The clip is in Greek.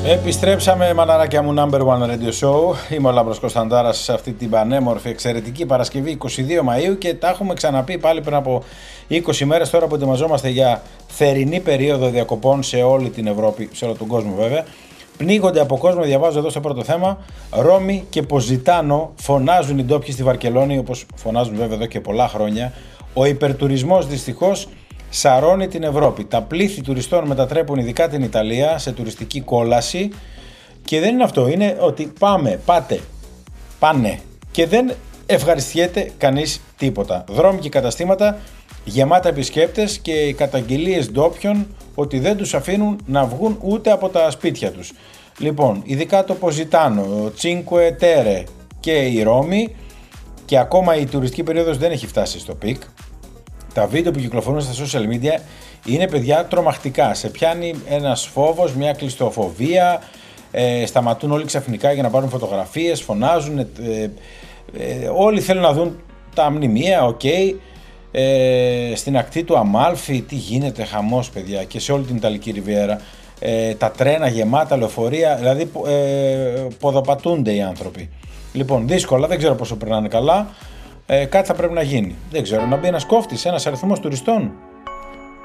Επιστρέψαμε, μαναράκια μου, number one radio show. Είμαι ο Λάμπρος Κωνσταντάρας σε αυτή την πανέμορφη, εξαιρετική Παρασκευή 22 Μαΐου και τα έχουμε ξαναπεί πάλι πριν από 20 μέρες. Τώρα που ετοιμαζόμαστε για θερινή περίοδο διακοπών σε όλη την Ευρώπη, σε όλο τον κόσμο βέβαια. Πνίγονται από κόσμο, διαβάζω εδώ στο πρώτο θέμα. Ρώμη και Ποζιτάνο φωνάζουν οι ντόπιοι στη Βαρκελόνη, όπως φωνάζουν βέβαια εδώ και πολλά χρόνια. Ο υπερτουρισμός δυστυχώς σαρώνει την Ευρώπη. Τα πλήθη τουριστών μετατρέπουν ειδικά την Ιταλία σε τουριστική κόλαση. Και δεν είναι αυτό, είναι ότι πάνε και δεν ευχαριστιέται κανείς τίποτα. Δρόμοι και καταστήματα γεμάτα επισκέπτες και οι καταγγελίες ντόπιων ότι δεν τους αφήνουν να βγουν ούτε από τα σπίτια τους. Λοιπόν, ειδικά το Ποζιτάνο, ο Τσίνκουε Τέρε και η Ρώμη, και ακόμα η τουριστική περίοδος δεν έχει φτάσει στο πικ. Τα βίντεο που κυκλοφορούν στα social media είναι, παιδιά, τρομακτικά. Σε πιάνει ένας φόβος, μια κλειστοφοβία, σταματούν όλοι ξαφνικά για να πάρουν φωτογραφίες, φωνάζουν, όλοι θέλουν να δουν τα μνημεία, στην ακτή του Αμάλφι, τι γίνεται, χαμός, παιδιά, και σε όλη την Ιταλική Ριβιέρα, τα τρένα γεμάτα, λεωφορεία, δηλαδή ποδοπατούνται οι άνθρωποι. Λοιπόν, δύσκολα, δεν ξέρω πόσο περνάνε καλά. Κάτι θα πρέπει να γίνει. Δεν ξέρω, να μπει ένας κόφτης, ένας αριθμός τουριστών.